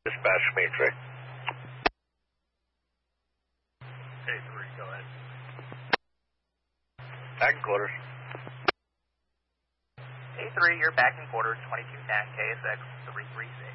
Dispatch Matrix. A3, go ahead. Back in quarters. A3, you're back in quarters, 2210 KSX 336.